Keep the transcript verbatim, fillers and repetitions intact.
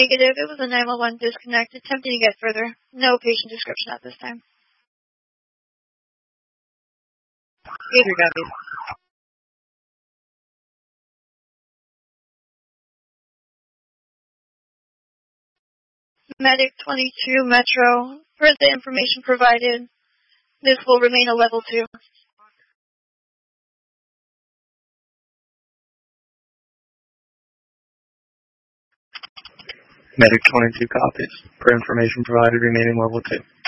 Negative. It was a nine one one disconnect. Attempting to get further. No patient description at this time. Either copy. Medic twenty-two Metro. Per the information provided, this will remain a level two. Medic twenty-two copies. Per information provided, remaining level two.